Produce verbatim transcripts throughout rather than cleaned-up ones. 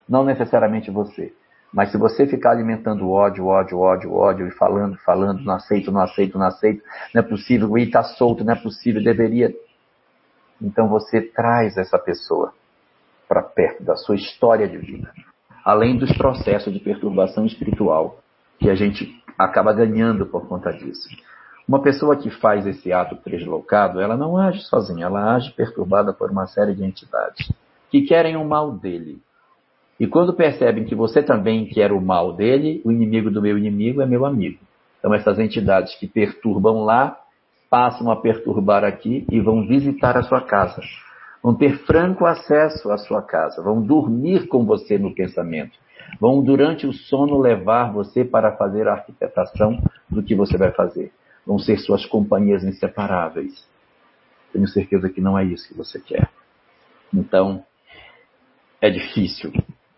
Não necessariamente você. Mas se você ficar alimentando ódio, ódio, ódio, ódio, e falando, falando, não aceito, não aceito, não aceito, não é possível, o I está solto, não é possível, deveria. Então você traz essa pessoa para perto da sua história de vida. Além dos processos de perturbação espiritual que a gente acaba ganhando por conta disso. Uma pessoa que faz esse ato deslocado, ela não age sozinha, ela age perturbada por uma série de entidades que querem o mal dele. E quando percebem que você também quer o mal dele, o inimigo do meu inimigo é meu amigo. Então essas entidades que perturbam lá, passam a perturbar aqui e vão visitar a sua casa. Vão ter franco acesso à sua casa, vão dormir com você no pensamento. Vão durante o sono levar você para fazer a arquitetação do que você vai fazer. Vão ser suas companhias inseparáveis. Tenho certeza que não é isso que você quer. Então, é difícil.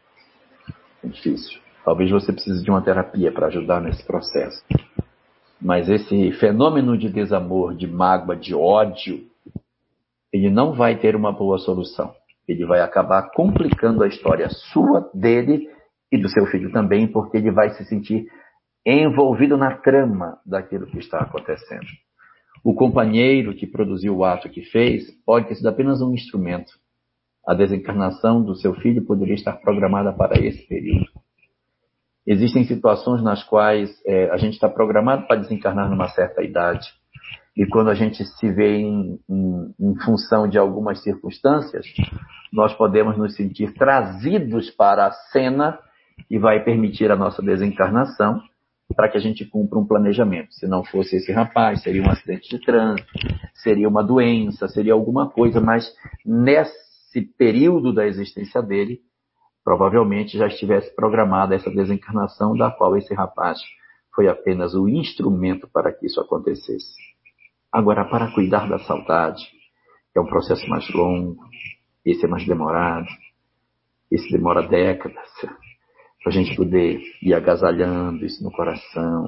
É difícil. Talvez você precise de uma terapia para ajudar nesse processo. Mas esse fenômeno de desamor, de mágoa, de ódio, ele não vai ter uma boa solução. Ele vai acabar complicando a história sua, dele e do seu filho também, porque ele vai se sentir envolvido na trama daquilo que está acontecendo. O companheiro que produziu o ato que fez pode ter sido apenas um instrumento. A desencarnação do seu filho poderia estar programada para esse período. Existem situações nas quais é, a gente está programado para desencarnar numa certa idade. E quando a gente se vê em, em, em função de algumas circunstâncias, nós podemos nos sentir trazidos para a cena e vai permitir a nossa desencarnação para que a gente cumpra um planejamento. Se não fosse esse rapaz, seria um acidente de trânsito, seria uma doença, seria alguma coisa, mas nesse período da existência dele, provavelmente já estivesse programada essa desencarnação, da qual esse rapaz foi apenas o instrumento para que isso acontecesse. Agora, para cuidar da saudade, que é um processo mais longo, esse é mais demorado, esse demora décadas, para a gente poder ir agasalhando isso no coração,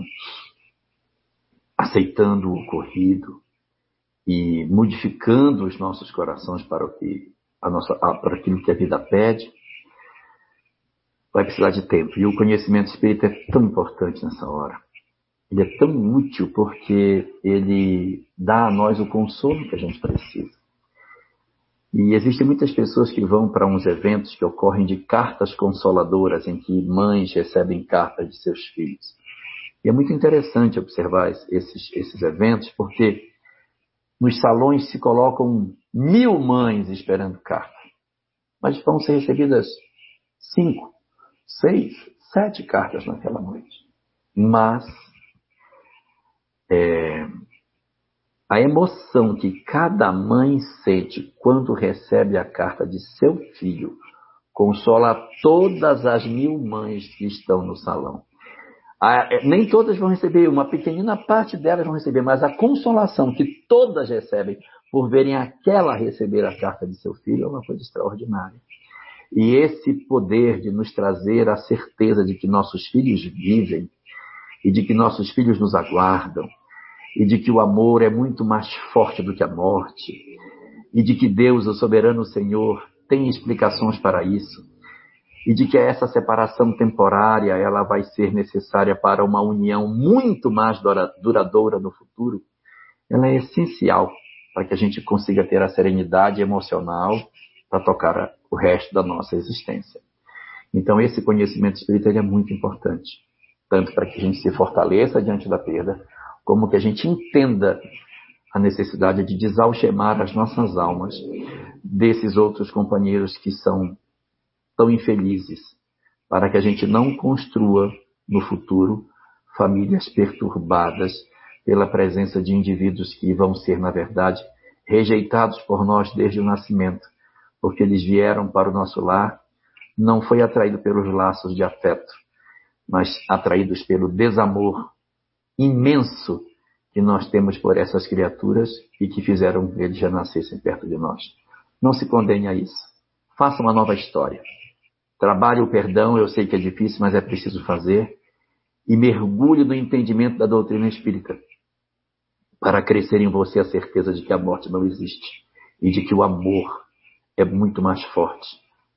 aceitando o ocorrido e modificando os nossos corações para, o que, a nossa, para aquilo que a vida pede, vai precisar de tempo. E o conhecimento espírita é tão importante nessa hora. Ele é tão útil porque ele dá a nós o consolo que a gente precisa. E existem muitas pessoas que vão para uns eventos que ocorrem de cartas consoladoras, em que mães recebem cartas de seus filhos. E é muito interessante observar esses, esses eventos, porque nos salões se colocam mil mães esperando carta. Mas vão ser recebidas cinco, seis, sete cartas naquela noite. Mas é, a emoção que cada mãe sente quando recebe a carta de seu filho consola todas as mil mães que estão no salão. A, nem todas vão receber, uma pequenina parte delas vão receber, mas a consolação que todas recebem por verem aquela receber a carta de seu filho é uma coisa extraordinária. E esse poder de nos trazer a certeza de que nossos filhos vivem e de que nossos filhos nos aguardam, e de que o amor é muito mais forte do que a morte, e de que Deus, o soberano Senhor, tem explicações para isso, e de que essa separação temporária ela vai ser necessária para uma união muito mais duradoura no futuro, ela é essencial para que a gente consiga ter a serenidade emocional para tocar o resto da nossa existência. Então esse conhecimento espírita ele é muito importante, tanto para que a gente se fortaleça diante da perda, como que a gente entenda a necessidade de desalgemar as nossas almas desses outros companheiros que são tão infelizes, para que a gente não construa no futuro famílias perturbadas pela presença de indivíduos que vão ser, na verdade, rejeitados por nós desde o nascimento, porque eles vieram para o nosso lar, não foi atraído pelos laços de afeto, mas atraídos pelo desamor imenso que nós temos por essas criaturas e que fizeram que eles já nascessem perto de nós. Não se condene a isso. Faça uma nova história. Trabalhe o perdão, eu sei que é difícil, mas é preciso fazer. E mergulhe no entendimento da doutrina espírita, para crescer em você a certeza de que a morte não existe e de que o amor é muito mais forte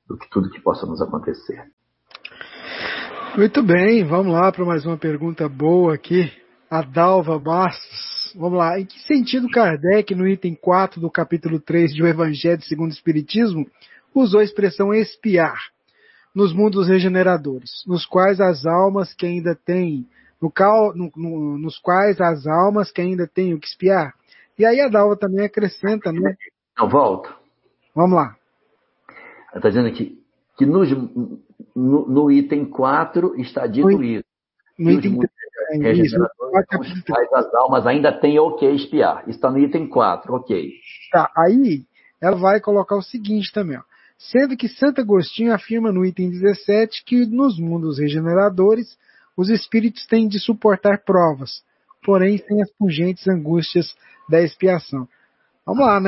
do que tudo que possa nos acontecer. Muito bem, vamos lá para mais uma pergunta boa aqui. A Dalva Bastos. Vamos lá. Em que sentido Kardec, no item quatro do capítulo três de O Evangelho segundo o Espiritismo, usou a expressão espiar nos mundos regeneradores, nos quais as almas que ainda têm, no cal, no, no, nos quais as almas que ainda têm o que espiar? E aí a Dalva também acrescenta, né? Não, volta. Vamos lá. Ela está dizendo aqui que nos, no, no item quatro está dito no, isso. No item três, os quais as almas ainda têm o que espiar. Isso está no item quatro, ok. Tá, aí ela vai colocar o seguinte também, ó. Sendo que Santo Agostinho afirma no item dezessete que nos mundos regeneradores os espíritos têm de suportar provas, porém sem as pungentes angústias da expiação. Vamos lá, né?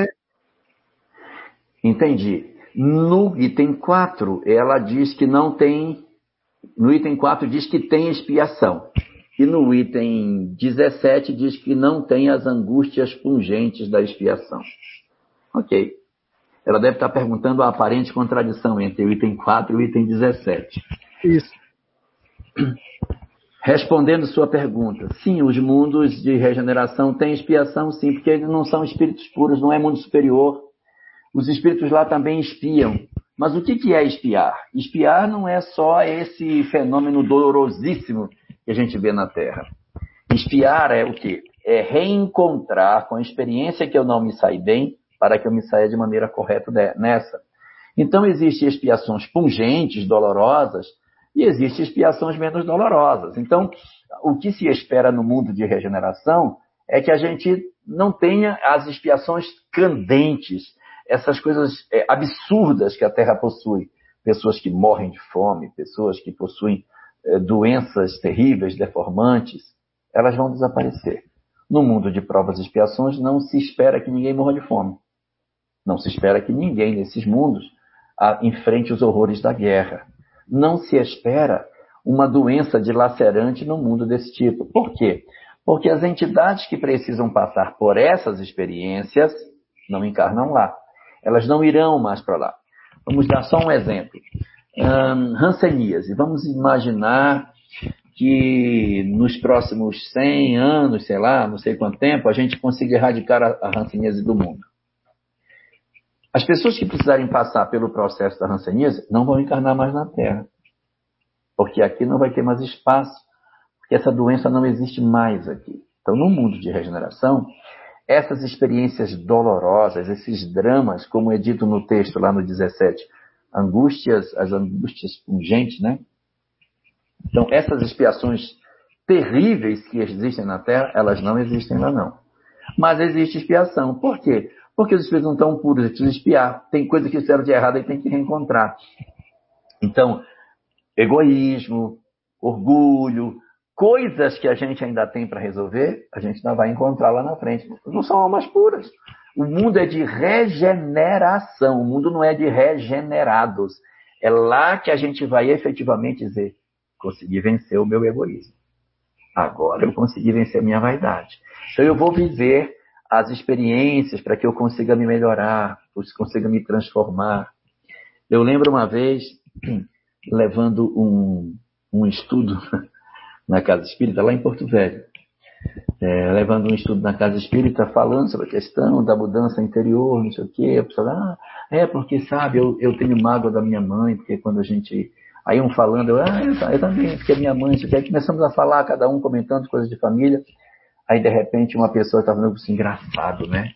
Entendi. No item quatro, ela diz que não tem... No item quatro diz que tem expiação. E no item dezessete diz que não tem as angústias pungentes da expiação. Ok. Ela deve estar perguntando a aparente contradição entre o item quatro e o item dezessete. Isso. Respondendo sua pergunta, sim, os mundos de regeneração têm expiação, sim, porque eles não são espíritos puros, não é mundo superior. Os espíritos lá também espiam. Mas o que é espiar? Espiar não é só esse fenômeno dolorosíssimo que a gente vê na Terra. Espiar é o quê? É reencontrar com a experiência que eu não me saí bem, para que eu me saia de maneira correta nessa. Então, existem expiações pungentes, dolorosas, e existem expiações menos dolorosas. Então, o que se espera no mundo de regeneração é que a gente não tenha as expiações candentes, essas coisas é, absurdas que a Terra possui. Pessoas que morrem de fome, pessoas que possuem é, doenças terríveis, deformantes, elas vão desaparecer. No mundo de provas e expiações, não se espera que ninguém morra de fome. Não se espera que ninguém nesses mundos ah, enfrente os horrores da guerra. Não se espera uma doença dilacerante no mundo desse tipo. Por quê? Porque as entidades que precisam passar por essas experiências não encarnam lá. Elas não irão mais para lá. Vamos dar só um exemplo. Um, hanseníase. Vamos imaginar que nos próximos cem anos, sei lá, não sei quanto tempo, a gente consiga erradicar a, a hanseníase do mundo. As pessoas que precisarem passar pelo processo da hanseníase não vão encarnar mais na Terra. Porque aqui não vai ter mais espaço, porque essa doença não existe mais aqui. Então, no mundo de regeneração, essas experiências dolorosas, esses dramas, como é dito no texto lá no dezessete, angústias, as angústias pungentes, né? Então, essas expiações terríveis que existem na Terra, elas não existem lá não. Mas existe expiação. Por quê? Porque os espíritos não estão puros, eles precisam expiar. Tem coisa que fizeram de errado e tem que reencontrar. Então, egoísmo, orgulho, coisas que a gente ainda tem para resolver, a gente ainda vai encontrar lá na frente. Não são almas puras. O mundo é de regeneração, o mundo não é de regenerados. É lá que a gente vai efetivamente dizer, consegui vencer o meu egoísmo. Agora eu consegui vencer a minha vaidade. Então eu vou viver as experiências para que eu consiga me melhorar, consiga me transformar. Eu lembro uma vez, levando um, um estudo na Casa Espírita, lá em Porto Velho, é, levando um estudo na Casa Espírita, falando sobre a questão da mudança interior, não sei o quê. A pessoa, ah, é porque, sabe, eu, eu tenho mágoa da minha mãe, porque quando a gente... Aí um falando, eu, ah, eu, eu também, porque a minha mãe, isso aqui. Aí começamos a falar, cada um comentando coisas de família. Aí, de repente, uma pessoa estava falando assim, engraçado, né?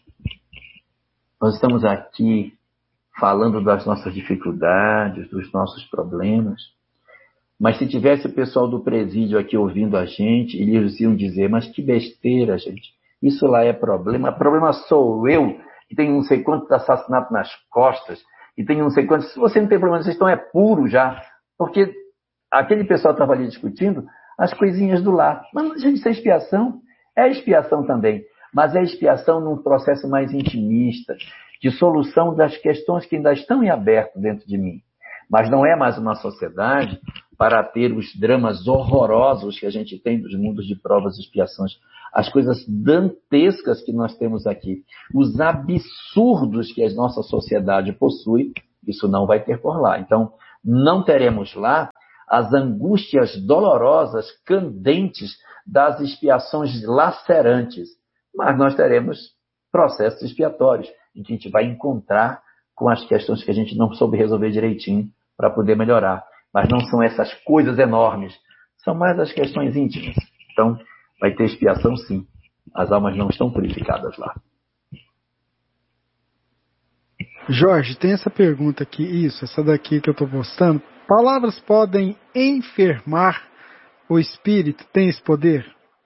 Nós estamos aqui falando das nossas dificuldades, dos nossos problemas. Mas se tivesse o pessoal do presídio aqui ouvindo a gente, eles iam dizer, mas que besteira, gente. Isso lá é problema. O problema sou eu, que tenho não sei quantos assassinatos nas costas, e tenho não sei quantos... Se você não tem problema, vocês estão é puro já. Porque aquele pessoal estava ali discutindo as coisinhas do lar. Mas, gente, isso é expiação. É expiação também, mas é expiação num processo mais intimista, de solução das questões que ainda estão em aberto dentro de mim. Mas não é mais uma sociedade para ter os dramas horrorosos que a gente tem dos mundos de provas e expiações, as coisas dantescas que nós temos aqui, os absurdos que a nossa sociedade possui, Isso não vai ter por lá. Então, não teremos lá as angústias dolorosas, candentes das expiações lacerantes. Mas nós teremos processos expiatórios, em que a gente vai encontrar com as questões que a gente não soube resolver direitinho para poder melhorar. Mas não são essas coisas enormes, são mais as questões íntimas. Então, vai ter expiação sim. As almas não estão purificadas lá. Jorge, tem essa pergunta aqui, isso, essa daqui que eu estou postando. Palavras podem enfermar o espírito? Tem esse poder?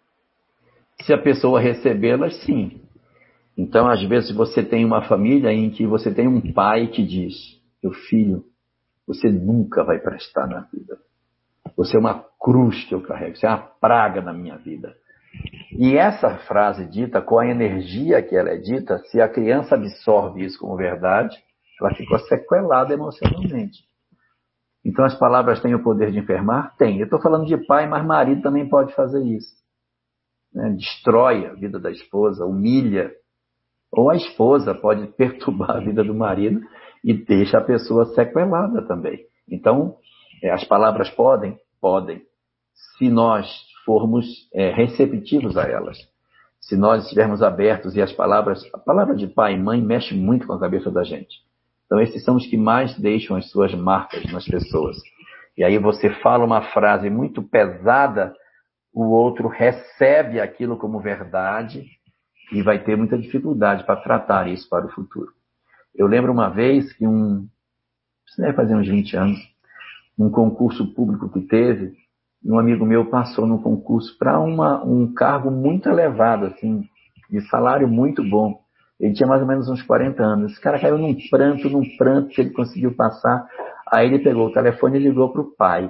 Se a pessoa recebê-las, sim. Então, às vezes, você tem uma família em que você tem um pai que diz: meu filho, você nunca vai prestar na vida. Você é uma cruz que eu carrego, você é uma praga na minha vida. E essa frase dita, com a energia que ela é dita, se a criança absorve isso como verdade, ela ficou sequelada emocionalmente. Então as palavras têm o poder de enfermar? Tem. Eu estou falando de pai, mas marido também pode fazer isso. Né? Destrói a vida da esposa, humilha. Ou a esposa pode perturbar a vida do marido e deixa a pessoa sequelada também. Então, as palavras podem? Podem. Se nós formos é, receptivos a elas. Se nós estivermos abertos e as palavras... A palavra de pai e mãe mexe muito com a cabeça da gente. Então, esses são os que mais deixam as suas marcas nas pessoas. E aí você fala uma frase muito pesada, o outro recebe aquilo como verdade e vai ter muita dificuldade para tratar isso para o futuro. Eu lembro uma vez que um... Isso deve fazer uns vinte anos, um concurso público que teve, um amigo meu passou no concurso para um cargo muito elevado, assim, de salário muito bom. Ele tinha mais ou menos uns quarenta anos. Esse cara caiu num pranto, num pranto que ele conseguiu passar. Aí ele pegou o telefone e ligou para o pai.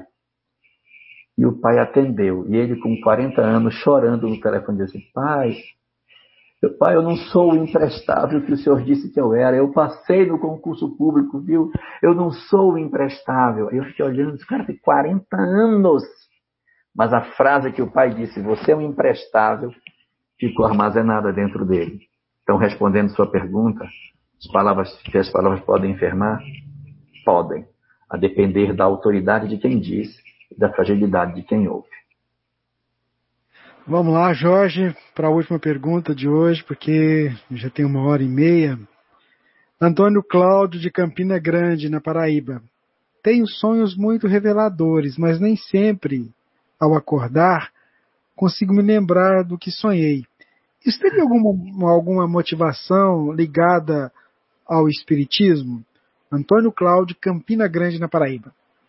E o pai atendeu. E ele, com quarenta anos, chorando no telefone, disse: pai, meu pai, eu não sou o imprestável que o senhor disse que eu era. Eu passei no concurso público, viu? Eu não sou o imprestável. Aí eu fiquei olhando, esse cara tem quarenta anos. Mas a frase que o pai disse, você é um imprestável, ficou armazenada dentro dele. Então, respondendo sua pergunta, as palavras, que as palavras podem enfermar? Podem, a depender da autoridade de quem diz e da fragilidade de quem ouve. Vamos lá, Jorge, para a última pergunta de hoje, porque já tem uma hora e meia. Antônio Cláudio, de Campina Grande, na Paraíba. Tenho sonhos muito reveladores, mas nem sempre, ao acordar, consigo me lembrar do que sonhei. Isso teria alguma, alguma motivação ligada ao espiritismo? Antônio Cláudio, Campina Grande, na Paraíba.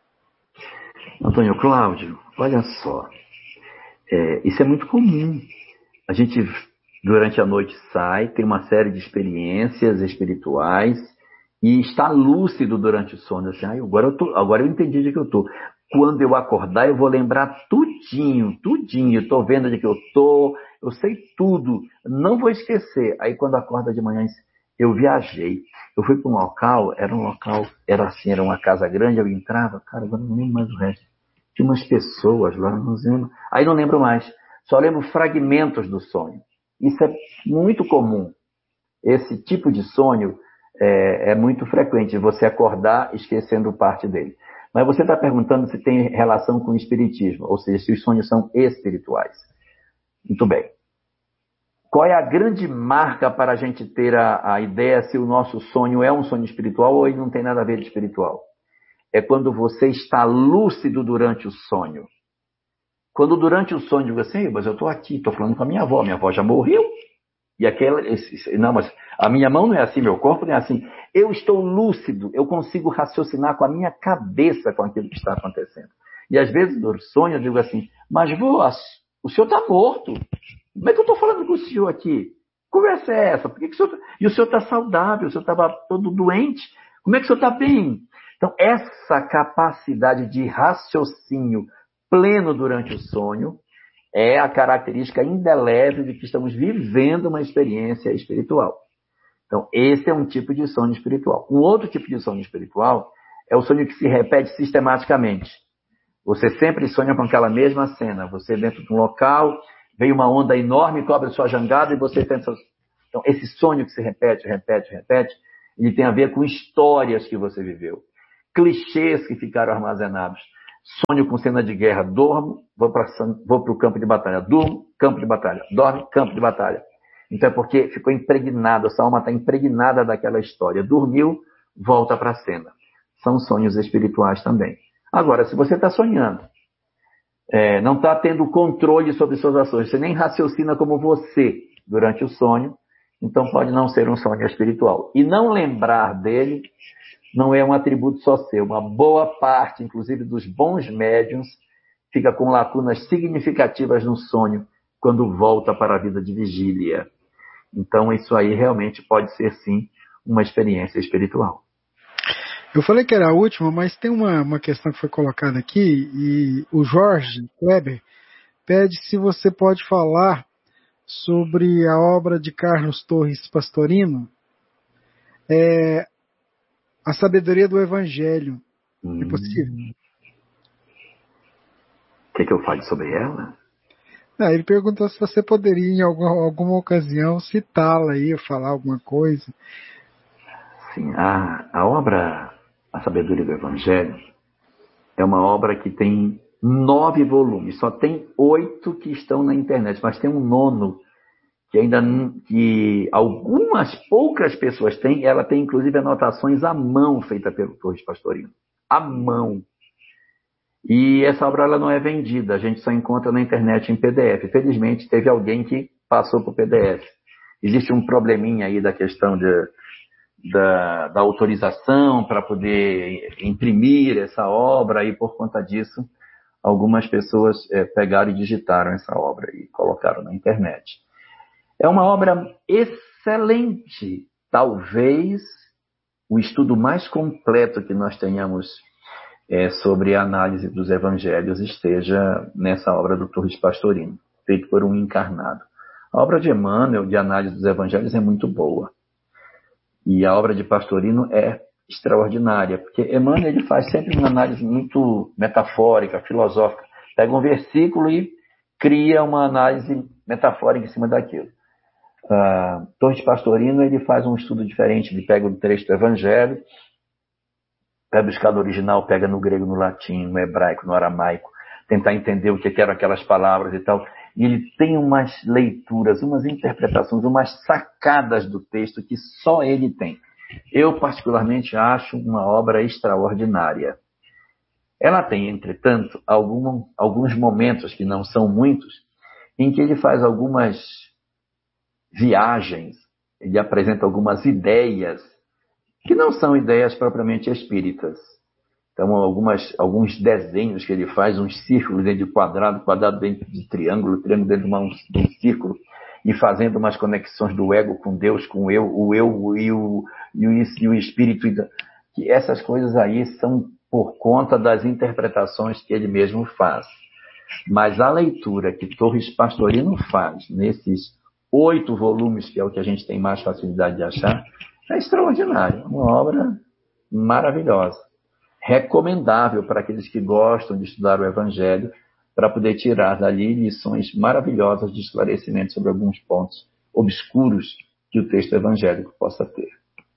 Antônio Cláudio, olha só, é, isso é muito comum. A gente, durante a noite, sai, tem uma série de experiências espirituais e está lúcido durante o sono. Assim, ah, agora, eu tô, agora eu entendi de que eu estou. Quando eu acordar, eu vou lembrar tudinho, tudinho. Estou vendo de que eu estou, eu sei tudo, não vou esquecer. Aí quando acorda de manhã, eu viajei. Eu fui para um local, era um local, era assim, era uma casa grande, eu entrava, cara, agora não lembro mais o resto. Tinha umas pessoas lá, não lembro. Aí não lembro mais, só lembro fragmentos do sonho. Isso é muito comum. Esse tipo de sonho é, é muito frequente, você acordar esquecendo parte dele. Mas você está perguntando se tem relação com o espiritismo, ou seja, se os sonhos são espirituais. Muito bem. Qual é a grande marca para a gente ter a, a ideia se o nosso sonho é um sonho espiritual ou ele não tem nada a ver de espiritual? É quando você está lúcido durante o sonho. Quando durante o sonho você, mas eu estou aqui, estou falando com a minha avó, minha avó já morreu. E aquela, não, mas a minha mão não é assim, meu corpo não é assim. Eu estou lúcido, eu consigo raciocinar com a minha cabeça com aquilo que está acontecendo. E às vezes, no sonho, eu digo assim, mas vô, o senhor está morto. Como é que eu estou falando com o senhor aqui? Que conversa é essa? Por que que o senhor... E o senhor está saudável, o senhor estava todo doente. Como é que o senhor está bem? Então, essa capacidade de raciocínio pleno durante o sonho é a característica indelével de que estamos vivendo uma experiência espiritual. Então, esse é um tipo de sonho espiritual. Um outro tipo de sonho espiritual é o sonho que se repete sistematicamente. Você sempre sonha com aquela mesma cena. Você dentro de um local, veio uma onda enorme, cobre sua jangada e você pensa... Então, esse sonho que se repete, repete, repete, Ele tem a ver com histórias que você viveu, clichês que ficaram armazenados. Sonho com cena de guerra, dormo, vou para vou o campo de batalha, durmo, campo de batalha, dorme, campo de batalha. Então é porque ficou impregnado, essa alma está impregnada daquela história. Dormiu, volta para a cena. São sonhos espirituais também. Agora, se você está sonhando, é, não está tendo controle sobre suas ações, você nem raciocina como você durante o sonho, então pode não ser um sonho espiritual. E não lembrar dele não é um atributo só seu. Uma boa parte, inclusive dos bons médiuns, fica com lacunas significativas no sonho quando volta para a vida de vigília. Então isso aí realmente pode ser sim uma experiência espiritual. Eu falei que era a última, mas tem uma, uma questão que foi colocada aqui e o Jorge Kleber pede se você pode falar sobre a obra de Carlos Torres Pastorino, é, A Sabedoria do Evangelho. Hum. É possível? Quer que eu fale sobre ela? Ah, ele perguntou se você poderia, em alguma, alguma ocasião, citá-la aí, falar alguma coisa. Sim, a, a obra A Sabedoria do Evangelho é uma obra que tem nove volumes. Só tem oito que estão na internet, mas tem um nono que ainda que algumas poucas pessoas têm. Ela tem inclusive anotações à mão feita pelo Torres Pastorino. À mão. E essa obra ela não é vendida, a gente só encontra na internet em P D F. Felizmente teve alguém que passou para o P D F. Existe um probleminha aí da questão de, da, da autorização para poder imprimir essa obra, e por conta disso algumas pessoas é, pegaram e digitaram essa obra e colocaram na internet. É uma obra excelente, talvez o estudo mais completo que nós tenhamos é, sobre a análise dos evangelhos esteja nessa obra do Torres Pastorino, feito por um encarnado. A obra de Emmanuel, de análise dos evangelhos, é muito boa. E a obra de Pastorino é extraordinária, porque Emmanuel ele faz sempre uma análise muito metafórica, filosófica. Pega um versículo e cria uma análise metafórica em cima daquilo. Uh, Torres Pastorino ele faz um estudo diferente. Ele pega o trecho do Evangelho, vai buscar no original, pega no grego, no latim, no hebraico, no aramaico, tentar entender o que eram aquelas palavras e tal. E ele tem umas leituras, umas interpretações, umas sacadas do texto que só ele tem. Eu, particularmente, acho uma obra extraordinária. Ela tem, entretanto, algum, alguns momentos, que não são muitos, em que ele faz algumas viagens, ele apresenta algumas ideias que não são ideias propriamente espíritas. Então, algumas, alguns desenhos que ele faz, uns círculos dentro de quadrado, quadrado dentro de triângulo, triângulo dentro de, uma, de um círculo, e fazendo umas conexões do ego com Deus, com o eu, o eu e o, e o, e o espírito. Que essas coisas aí são por conta das interpretações que ele mesmo faz. Mas a leitura que Torres Pastorino faz nesses oito volumes, que é o que a gente tem mais facilidade de achar, é extraordinária, uma obra maravilhosa, recomendável para aqueles que gostam de estudar o Evangelho, para poder tirar dali lições maravilhosas de esclarecimento sobre alguns pontos obscuros que o texto evangélico possa ter.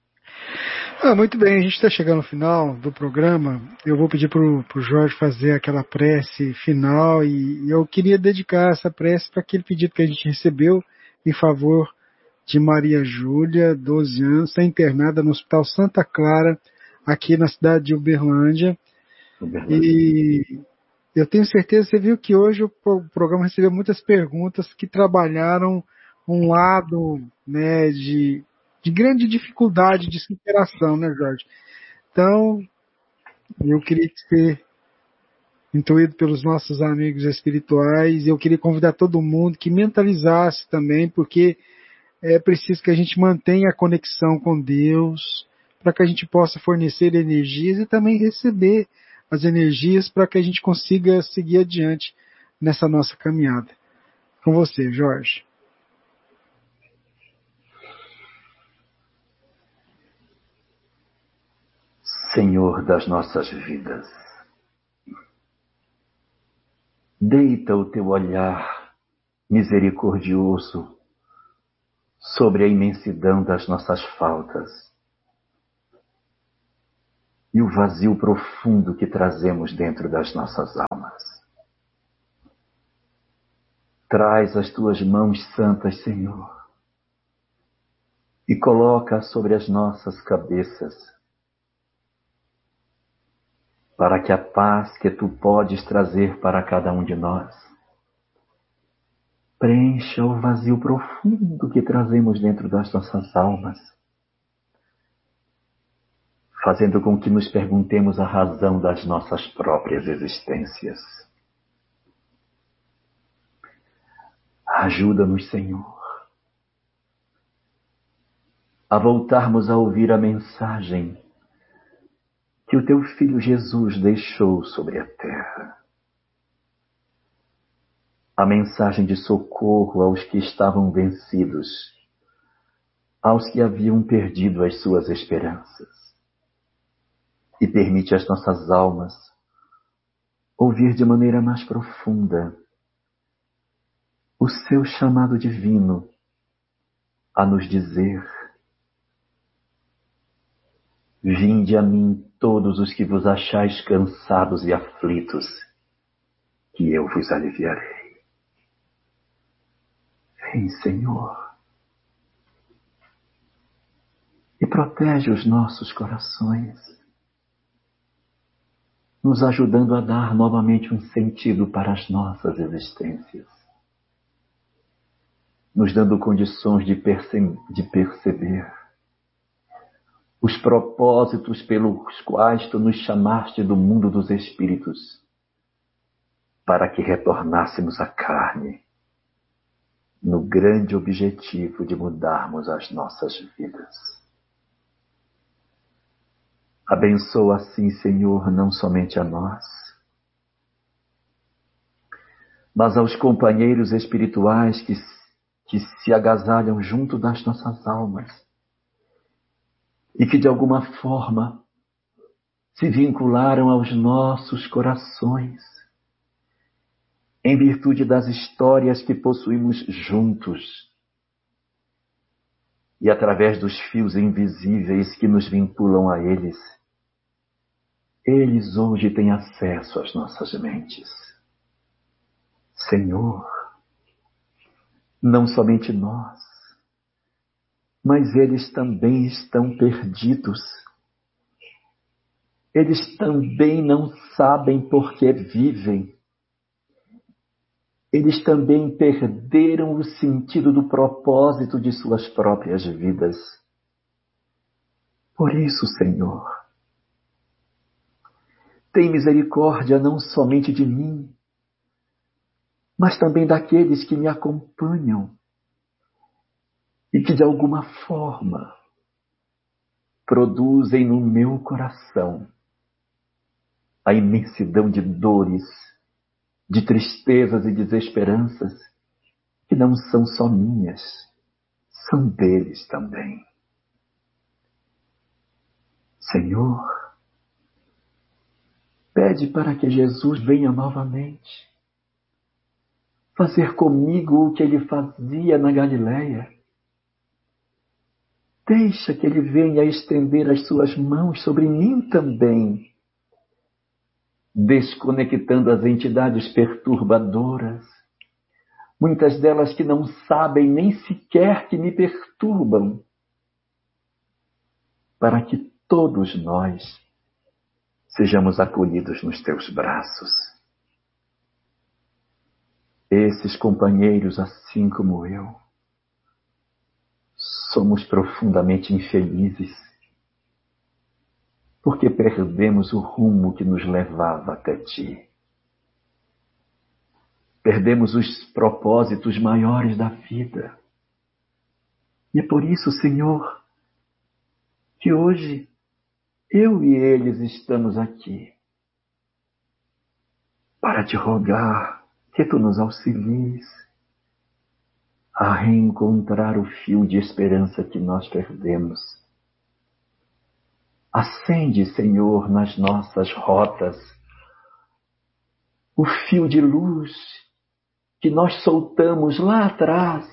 Ah, muito bem, a gente está chegando ao final do programa. Eu vou pedir para o Jorge fazer aquela prece final, e eu queria dedicar essa prece para aquele pedido que a gente recebeu em favor de Maria Júlia, doze anos, está internada no Hospital Santa Clara, aqui na cidade de Uberlândia. Uberlândia. E eu tenho certeza, você viu que hoje o programa recebeu muitas perguntas que trabalharam um lado, né, de, de grande dificuldade de superação, né, Jorge? Então, eu queria ser intuído pelos nossos amigos espirituais, eu queria convidar todo mundo que mentalizasse também, porque é preciso que a gente mantenha a conexão com Deus, para que a gente possa fornecer energias e também receber as energias para que a gente consiga seguir adiante nessa nossa caminhada. Com você, Jorge. Senhor das nossas vidas, deita o teu olhar misericordioso sobre a imensidão das nossas faltas, e o vazio profundo que trazemos dentro das nossas almas. Traz as tuas mãos santas, Senhor, e coloca sobre as nossas cabeças, para que a paz que tu podes trazer para cada um de nós preencha o vazio profundo que trazemos dentro das nossas almas, fazendo com que nos perguntemos a razão das nossas próprias existências. Ajuda-nos, Senhor, a voltarmos a ouvir a mensagem que o teu Filho Jesus deixou sobre a terra. A mensagem de socorro aos que estavam vencidos, aos que haviam perdido as suas esperanças. E permite às nossas almas ouvir de maneira mais profunda o seu chamado divino a nos dizer: vinde a mim todos os que vos achais cansados e aflitos, que eu vos aliviarei. Vem, Senhor, e protege os nossos corações, nos ajudando a dar novamente um sentido para as nossas existências, nos dando condições de, perce- de perceber os propósitos pelos quais tu nos chamaste do mundo dos espíritos, para que retornássemos à carne, no grande objetivo de mudarmos as nossas vidas. Abençoa assim, Senhor, não somente a nós, mas aos companheiros espirituais que, que se agasalham junto das nossas almas e que de alguma forma se vincularam aos nossos corações, em virtude das histórias que possuímos juntos e através dos fios invisíveis que nos vinculam a eles. Eles hoje têm acesso às nossas mentes. Senhor, não somente nós, mas eles também estão perdidos. Eles também não sabem por que vivem. Eles também perderam o sentido do propósito de suas próprias vidas. Por isso, Senhor, tem misericórdia não somente de mim, mas também daqueles que me acompanham e que de alguma forma produzem no meu coração a imensidão de dores, de tristezas e desesperanças que não são só minhas, são deles também. Senhor, pede para que Jesus venha novamente fazer comigo o que ele fazia na Galileia. Deixa que ele venha estender as suas mãos sobre mim também, desconectando as entidades perturbadoras, muitas delas que não sabem nem sequer que me perturbam, para que todos nós sejamos acolhidos nos teus braços. Esses companheiros, assim como eu, somos profundamente infelizes, porque perdemos o rumo que nos levava até ti. Perdemos os propósitos maiores da vida. E é por isso, Senhor, que hoje eu e eles estamos aqui, para te rogar que tu nos auxilies a reencontrar o fio de esperança que nós perdemos. Acende, Senhor, nas nossas rotas o fio de luz que nós soltamos lá atrás,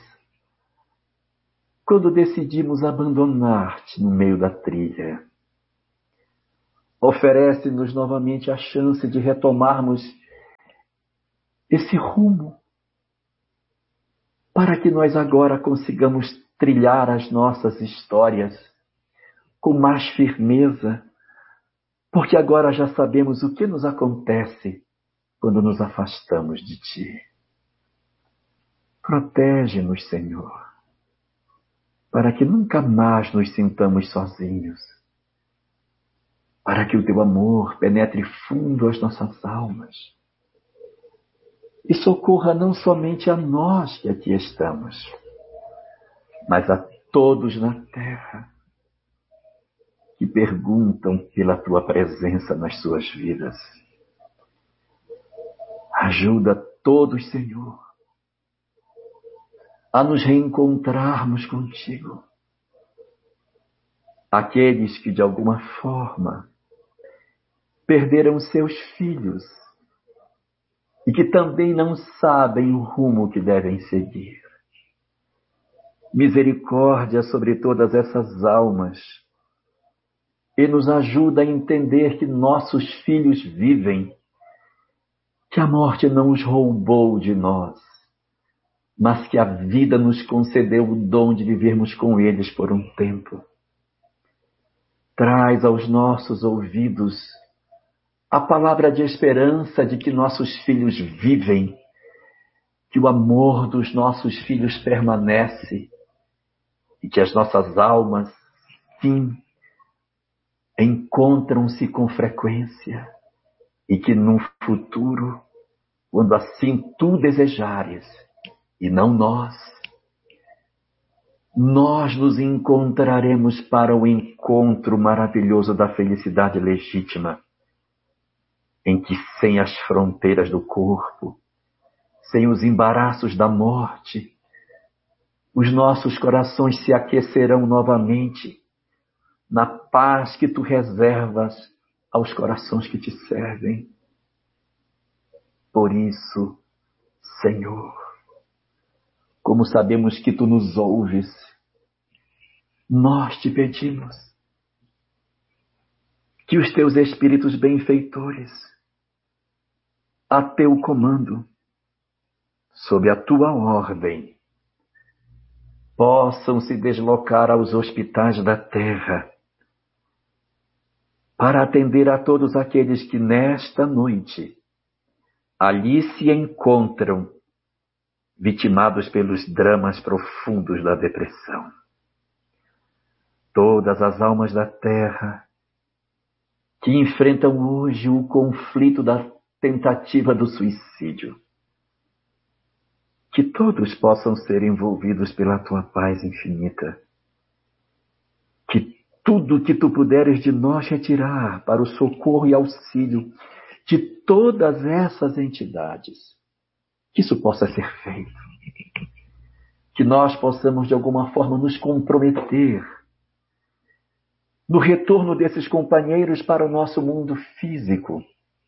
quando decidimos abandonar-te no meio da trilha. Oferece-nos novamente a chance de retomarmos esse rumo, para que nós agora consigamos trilhar as nossas histórias com mais firmeza, porque agora já sabemos o que nos acontece quando nos afastamos de Ti. Protege-nos, Senhor, para que nunca mais nos sintamos sozinhos, para que o Teu amor penetre fundo as nossas almas e socorra não somente a nós que aqui estamos, mas a todos na terra que perguntam pela Tua presença nas suas vidas. Ajuda todos, Senhor, a nos reencontrarmos contigo. Aqueles que de alguma forma perderam seus filhos e que também não sabem o rumo que devem seguir. Misericórdia sobre todas essas almas e nos ajuda a entender que nossos filhos vivem, que a morte não os roubou de nós, mas que a vida nos concedeu o dom de vivermos com eles por um tempo. Traz aos nossos ouvidos a palavra de esperança de que nossos filhos vivem, que o amor dos nossos filhos permanece e que as nossas almas, sim, encontram-se com frequência e que no futuro, quando assim tu desejares, e não nós, nós nos encontraremos para o encontro maravilhoso da felicidade legítima, em que sem as fronteiras do corpo, sem os embaraços da morte, os nossos corações se aquecerão novamente na paz que tu reservas aos corações que te servem. Por isso, Senhor, como sabemos que tu nos ouves, nós te pedimos que os teus espíritos benfeitores, a teu comando, sob a tua ordem, possam se deslocar aos hospitais da terra para atender a todos aqueles que nesta noite ali se encontram vitimados pelos dramas profundos da depressão. Todas as almas da terra que enfrentam hoje o conflito da tentativa do suicídio, que todos possam ser envolvidos pela tua paz infinita, que tudo que tu puderes de nós retirar para o socorro e auxílio de todas essas entidades, que isso possa ser feito. Que nós possamos de alguma forma nos comprometer no retorno desses companheiros para o nosso mundo físico.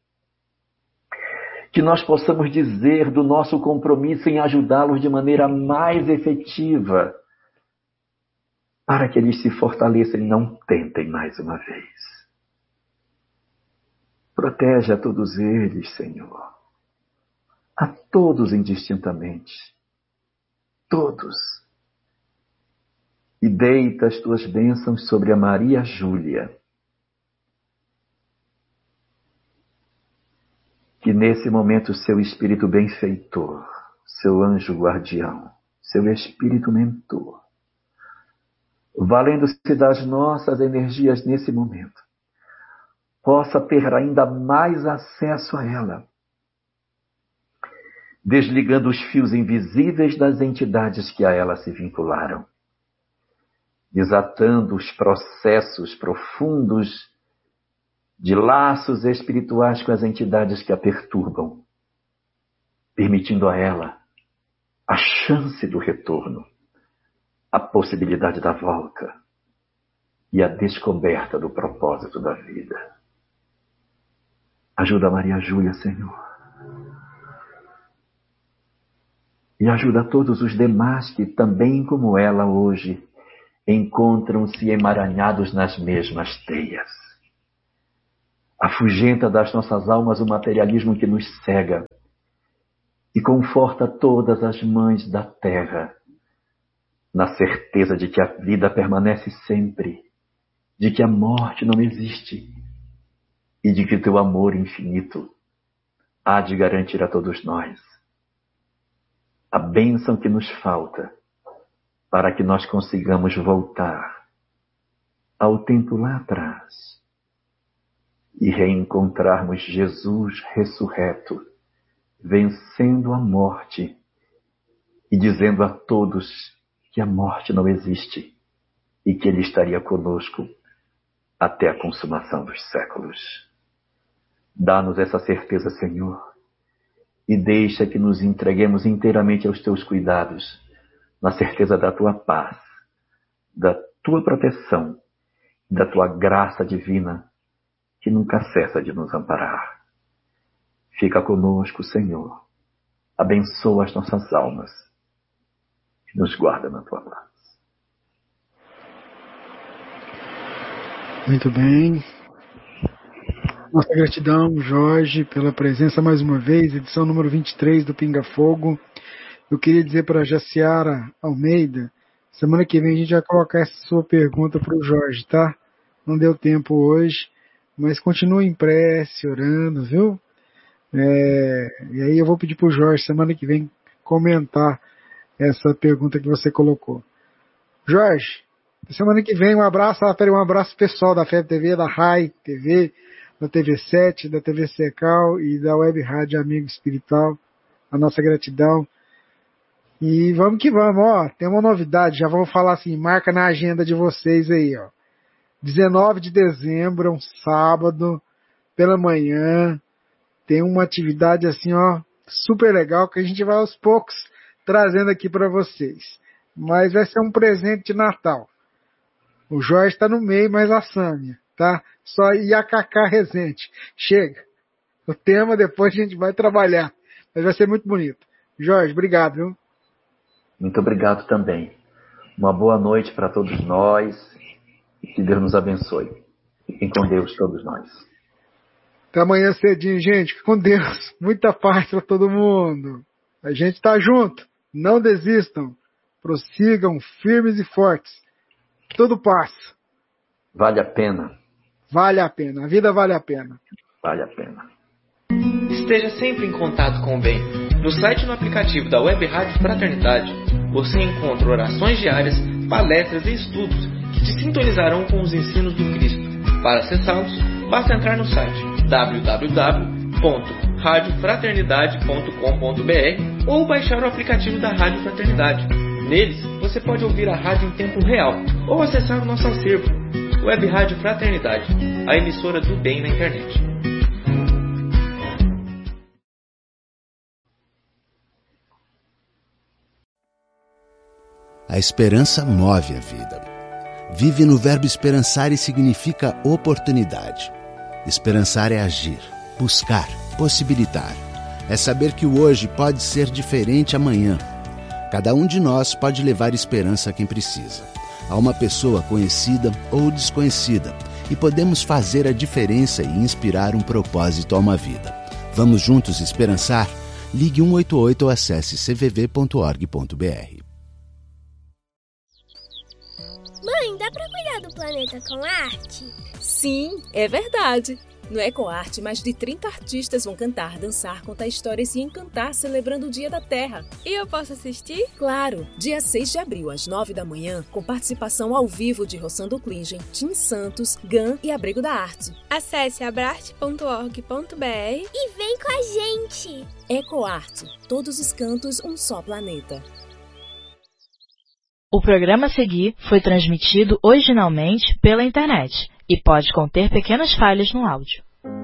Que nós possamos dizer do nosso compromisso em ajudá-los de maneira mais efetiva, para que eles se fortaleçam e não tentem mais uma vez. Protege a todos eles, Senhor. A todos indistintamente. Todos. E deita as tuas bênçãos sobre a Maria Júlia, que nesse momento seu espírito benfeitor, seu anjo guardião, seu espírito mentor, valendo-se das nossas energias nesse momento, possa ter ainda mais acesso a ela, desligando os fios invisíveis das entidades que a ela se vincularam, desatando os processos profundos de laços espirituais com as entidades que a perturbam, permitindo a ela a chance do retorno, a possibilidade da volta e a descoberta do propósito da vida. Ajuda a Maria Júlia, Senhor. E ajuda a todos os demais que também, como ela hoje, encontram-se emaranhados nas mesmas teias. Afugenta das nossas almas o materialismo que nos cega e conforta todas as mães da terra na certeza de que a vida permanece sempre, de que a morte não existe e de que o teu amor infinito há de garantir a todos nós a bênção que nos falta para que nós consigamos voltar ao tempo lá atrás e reencontrarmos Jesus ressurreto, vencendo a morte e dizendo a todos que a morte não existe e que Ele estaria conosco até a consumação dos séculos. Dá-nos essa certeza, Senhor, e deixa que nos entreguemos inteiramente aos Teus cuidados, na certeza da Tua paz, da Tua proteção, da Tua graça divina, que nunca cessa de nos amparar. Fica conosco, Senhor. Abençoa as nossas almas e nos guarda na Tua paz. Muito bem. Nossa gratidão, Jorge, pela presença mais uma vez, edição número vinte e três do Pinga Fogo. Eu queria dizer para a Jaciara Almeida, semana que vem a gente vai colocar essa sua pergunta para o Jorge, tá? Não deu tempo hoje, mas continua em prece, orando, viu? É, e aí eu vou pedir para o Jorge, semana que vem, comentar essa pergunta que você colocou. Jorge, semana que vem um abraço, um abraço pessoal da F E B T V, da Rai T V, da T V sete, da T V Secal e da Web Rádio Amigo Espiritual. A nossa gratidão. E vamos que vamos, ó. Tem uma novidade, já vou falar assim, marca na agenda de vocês aí, ó. dezenove de dezembro, um sábado, pela manhã, tem uma atividade assim, ó, super legal que a gente vai aos poucos trazendo aqui para vocês. Mas vai ser um presente de Natal. O Jorge está no meio, mas a Sâmia, tá? Só I A K K Resende. Chega. O tema depois a gente vai trabalhar. Mas vai ser muito bonito. Jorge, obrigado, viu? Muito obrigado também. Uma boa noite para todos nós. E que Deus nos abençoe. Fiquem com Deus todos nós. Até amanhã cedinho, gente. Fique com Deus. Muita paz para todo mundo. A gente está junto. Não desistam. Prossigam firmes e fortes. Tudo passa. Vale a pena. Vale a pena. A vida vale a pena. Vale a pena. Esteja sempre em contato com o bem. No site e no aplicativo da Web Rádio Fraternidade, você encontra orações diárias, palestras e estudos que te sintonizarão com os ensinos do Cristo. Para acessá-los, basta entrar no site w w w ponto rádio fraternidade ponto com ponto b r ou baixar o aplicativo da Rádio Fraternidade. Neles, você pode ouvir a rádio em tempo real ou acessar o nosso acervo, Web Rádio Fraternidade, a emissora do bem na internet. A esperança move a vida. Vive no verbo esperançar e significa oportunidade. Esperançar é agir, buscar, possibilitar. É saber que o hoje pode ser diferente amanhã. Cada um de nós pode levar esperança a quem precisa, a uma pessoa conhecida ou desconhecida, e podemos fazer a diferença e inspirar um propósito a uma vida. Vamos juntos esperançar? Ligue um oito oito ou acesse c v v ponto org ponto b r. Mãe, dá pra cuidar do planeta com arte? Sim, é verdade. No EcoArte, mais de trinta artistas vão cantar, dançar, contar histórias e encantar celebrando o Dia da Terra. E eu posso assistir? Claro! Dia seis de abril, às nove da manhã, com participação ao vivo de Rossando Klingen, Tim Santos, Gan e Abrigo da Arte. Acesse abrarte ponto org ponto b r e vem com a gente! EcoArte. Todos os cantos, um só planeta. O programa a seguir foi transmitido originalmente pela internet e pode conter pequenas falhas no áudio.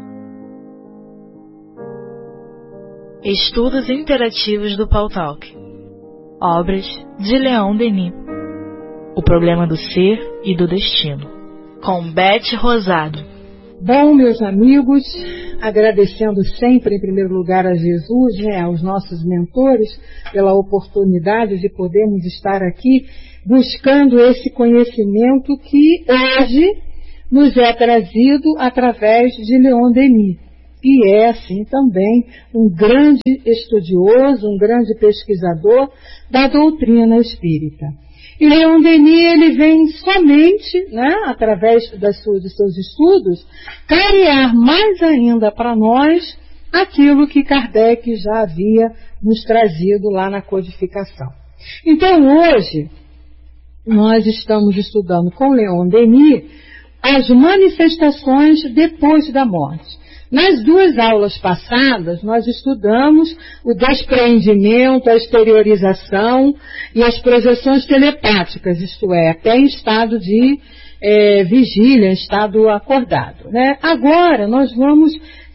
Estudos interativos do Pautalk. Obras de Leon Denis. O problema do ser e do destino. Com Beth Rosado. Bom, meus amigos, agradecendo sempre, em primeiro lugar, a Jesus, né, aos nossos mentores, pela oportunidade de podermos estar aqui buscando esse conhecimento que hoje nos é trazido através de Leon Denis, que é, assim, também um grande estudioso, um grande pesquisador da doutrina espírita. E Leon Denis, ele vem somente, né, através das suas, dos seus estudos, clarear mais ainda para nós aquilo que Kardec já havia nos trazido lá na codificação. Então, hoje, nós estamos estudando com Leon Denis as manifestações depois da morte. Nas duas aulas passadas, nós estudamos o despreendimento, a exteriorização e as projeções telepáticas, isto é, até em estado de é, vigília, em estado acordado, né? Agora, nós vamos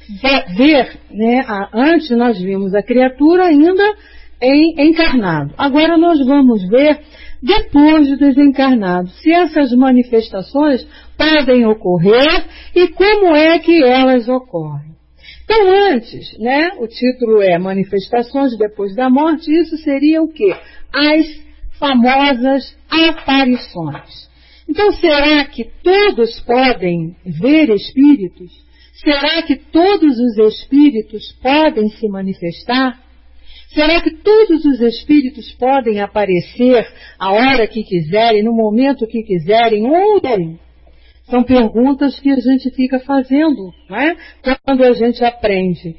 ver, né, a, antes nós vimos a criatura ainda em encarnado. Agora nós vamos ver, depois do desencarnado, se essas manifestações podem ocorrer e como é que elas ocorrem. Então, antes, né, o título é Manifestações depois da morte, isso seria o quê? As famosas aparições. Então, será que todos podem ver espíritos? Será que todos os espíritos podem se manifestar? Será que todos os espíritos podem aparecer a hora que quiserem, no momento que quiserem, ou não? São perguntas que a gente fica fazendo, né? Quando a gente aprende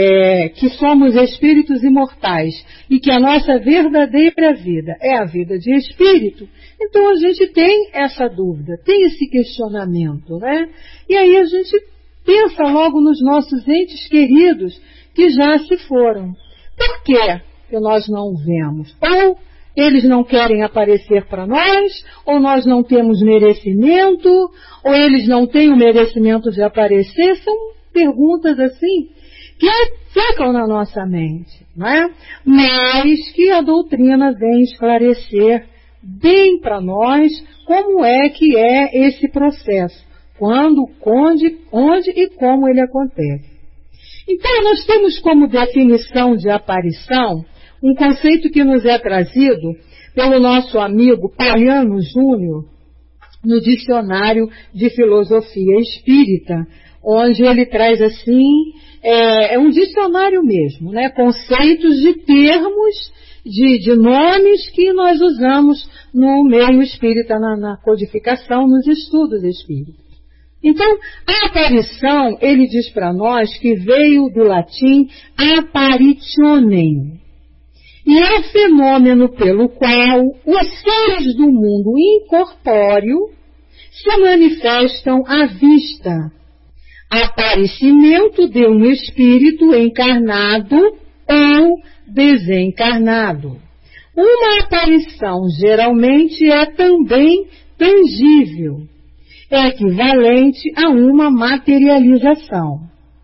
é, que somos espíritos imortais e que a nossa verdadeira vida é a vida de espírito, então a gente tem essa dúvida, tem esse questionamento, né? E aí a gente pensa logo nos nossos entes queridos que já se foram. Por que que nós não vemos? Ou eles não querem aparecer para nós, ou nós não temos merecimento, ou eles não têm o merecimento de aparecer? São perguntas assim que ficam na nossa mente, não é? Mas que a doutrina vem esclarecer bem para nós como é que é esse processo, quando, onde, onde e como ele acontece. Então, nós temos como definição de aparição um conceito que nos é trazido pelo nosso amigo Pauliano Júnior no Dicionário de Filosofia Espírita, onde ele traz assim, é, é um dicionário mesmo, né? Conceitos de termos, de, de nomes que nós usamos no meio espírita, na, na codificação, nos estudos espíritas. Então, a aparição, ele diz para nós que veio do latim apparitionem. E é o fenômeno pelo qual os seres do mundo incorpóreo se manifestam à vista. Aparecimento de um espírito encarnado ou desencarnado. Uma aparição geralmente é também tangível. É equivalente a uma materialização.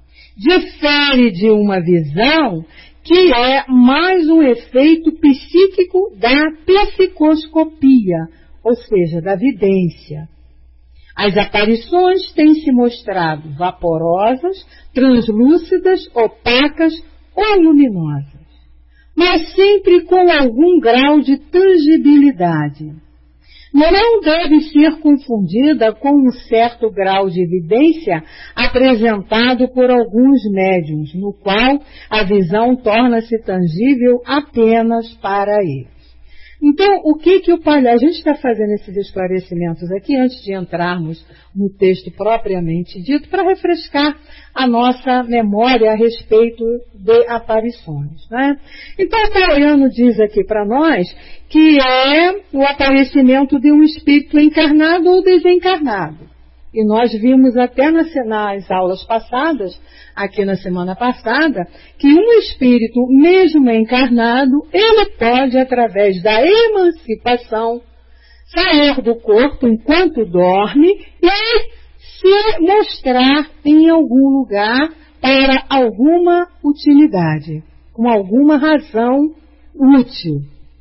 Difere de uma visão que é mais um efeito psíquico da psicoscopia, ou seja, da vidência. As aparições têm se mostrado vaporosas, translúcidas, opacas ou luminosas, mas sempre com algum grau de tangibilidade. Não deve ser confundida com um certo grau de evidência apresentado por alguns médiuns, no qual a visão torna-se tangível apenas para eles. Então, o que que o Palhaço... A gente está fazendo esses esclarecimentos aqui antes de entrarmos no texto propriamente dito, para refrescar a nossa memória a respeito de aparições, né? Então, o Pauliano diz aqui para nós que é o aparecimento de um espírito encarnado ou desencarnado. E nós vimos até nas, nas aulas passadas, aqui na semana passada, que um espírito, mesmo encarnado, ele pode, através da emancipação, sair do corpo enquanto dorme e se mostrar em algum lugar para alguma utilidade, com alguma razão útil.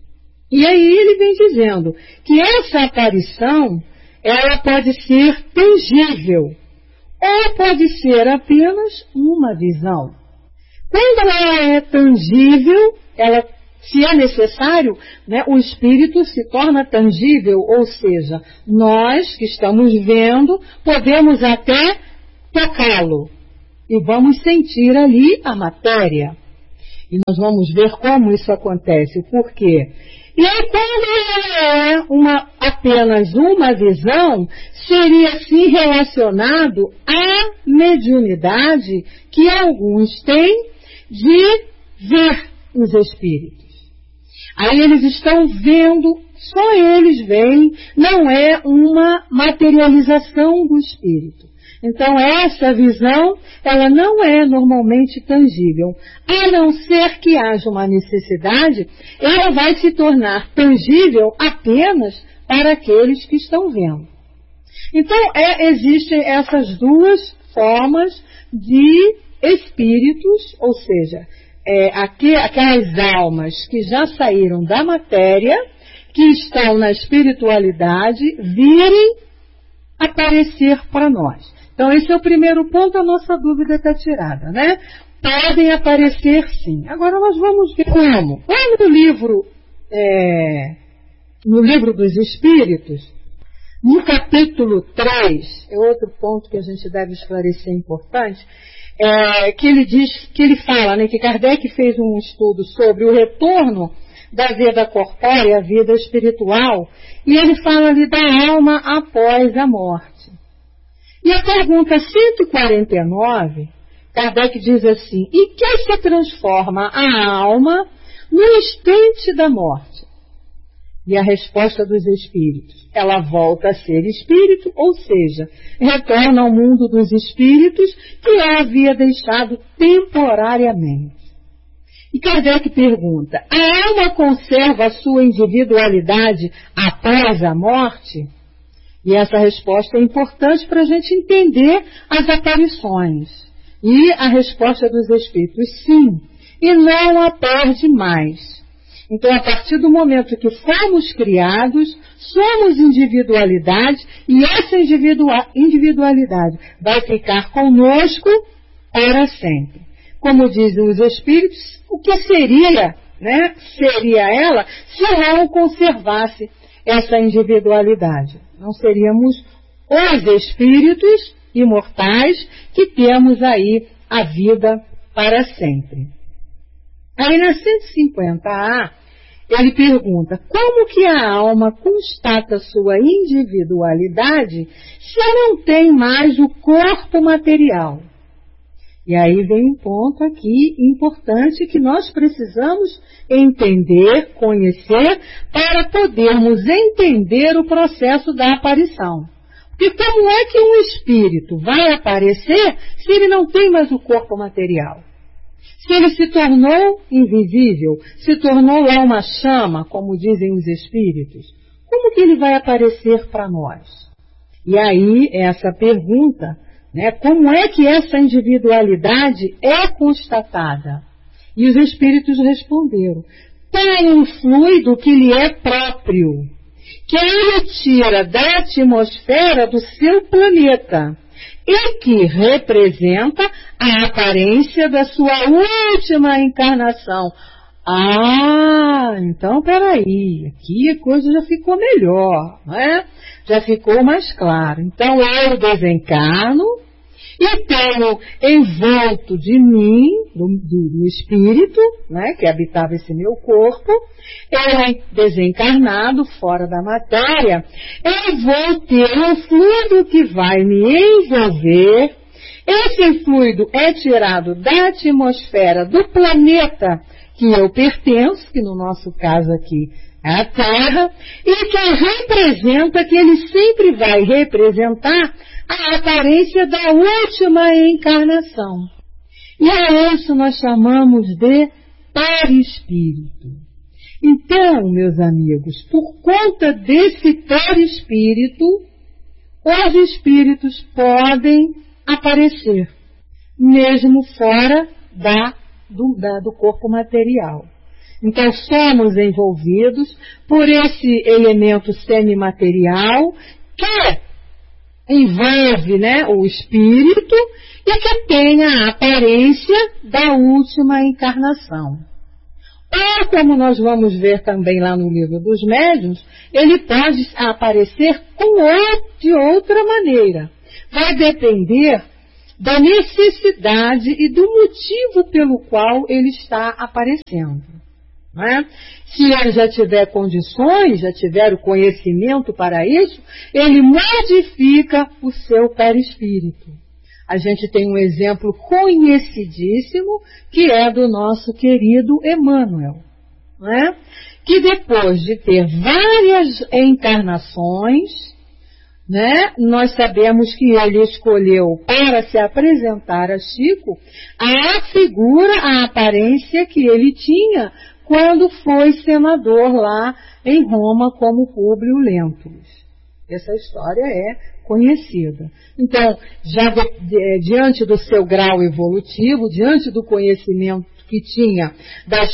E aí ele vem dizendo que essa aparição, ela pode ser tangível, ou pode ser apenas uma visão. Quando ela é tangível, ela se é necessário, né, o espírito se torna tangível, ou seja, nós que estamos vendo, podemos até tocá-lo e vamos sentir ali a matéria. E nós vamos ver como isso acontece, por quê? E aí, quando é uma, apenas uma visão, seria sim relacionado à mediunidade que alguns têm de ver os espíritos. Aí eles estão vendo, só eles veem, não é uma materialização do espírito. Então essa visão, ela não é normalmente tangível. A não ser que haja uma necessidade, ela vai se tornar tangível apenas para aqueles que estão vendo. Então é, existem essas duas formas de espíritos, ou seja, é, aqu- aquelas almas que já saíram da matéria, que estão na espiritualidade, virem aparecer para nós. Então esse é o primeiro ponto, a nossa dúvida está tirada, né? Podem aparecer sim. Agora nós vamos ver como. Lá no livro, é, no livro dos Espíritos, no capítulo três, é outro ponto que a gente deve esclarecer importante, é, que ele diz, que ele fala, né, que Kardec fez um estudo sobre o retorno da vida corpórea, a vida espiritual, e ele fala ali da alma após a morte. E a pergunta cento e quarenta e nove, Kardec diz assim, e que se transforma a alma no instante da morte? E a resposta dos espíritos, ela volta a ser espírito, ou seja, retorna ao mundo dos espíritos que ela havia deixado temporariamente. E Kardec pergunta, a alma conserva a sua individualidade após a morte? E essa resposta é importante para a gente entender as aparições. E a resposta dos espíritos, sim, e não a perde mais. Então, a partir do momento que fomos criados, somos individualidade, e essa individualidade vai ficar conosco para sempre. Como dizem os espíritos, o que seria, né, seria ela se não conservasse essa individualidade? Não seríamos os espíritos imortais que temos aí a vida para sempre. Aí na cento e cinquenta A, ele pergunta, como que a alma constata sua individualidade se não tem mais o corpo material? E aí vem um ponto aqui importante que nós precisamos entender, conhecer, para podermos entender o processo da aparição. Porque como é que um espírito vai aparecer se ele não tem mais o corpo material? Se ele se tornou invisível, se tornou lá uma chama, como dizem os espíritos, como que ele vai aparecer para nós? E aí, essa pergunta, né, como é que essa individualidade é constatada? E os espíritos responderam, tem um fluido que lhe é próprio, que ele tira da atmosfera do seu planeta e que representa a aparência da sua última encarnação. Ah, então peraí, aqui a coisa já ficou melhor, né? Já ficou mais claro. Então eu desencarno e tenho envolto de mim, do, do, do espírito, né, que habitava esse meu corpo, eu desencarnado, fora da matéria, eu vou ter um fluido que vai me envolver. Esse fluido é tirado da atmosfera do planeta que eu pertenço, que no nosso caso aqui é a Terra, e que representa, que ele sempre vai representar a aparência da última encarnação. E a isso nós chamamos de perispírito. Então, meus amigos, por conta desse perispírito, os espíritos podem aparecer, mesmo fora da, do, da, do corpo material. Então, somos envolvidos por esse elemento semimaterial que envolve, né, o espírito e que tem a aparência da última encarnação. Ou, como nós vamos ver também lá no livro dos médiuns, ele pode aparecer com outro, de outra maneira. Vai depender da necessidade e do motivo pelo qual ele está aparecendo. Não é? Se ele já tiver condições, já tiver o conhecimento para isso, ele modifica o seu perispírito. A gente tem um exemplo conhecidíssimo, que é do nosso querido Emmanuel, não é? Que depois de ter várias encarnações, né, nós sabemos que ele escolheu para se apresentar a Chico a figura, a aparência que ele tinha quando foi senador lá em Roma como Públio Lentulus. Essa história é conhecida. Então, já de, de, diante do seu grau evolutivo, diante do conhecimento que tinha das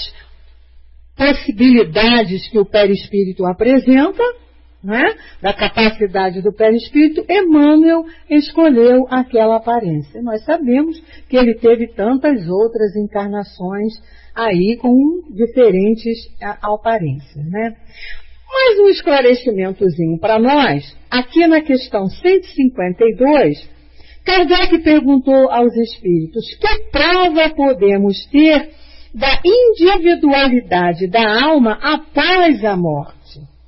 possibilidades que o perispírito apresenta, né, da capacidade do perispírito, Emmanuel escolheu aquela aparência. Nós sabemos que ele teve tantas outras encarnações aí com diferentes aparências, né? Mais um esclarecimentozinho para nós. Aqui na questão cento e cinquenta e dois, Kardec perguntou aos espíritos: que prova podemos ter da individualidade da alma após a morte?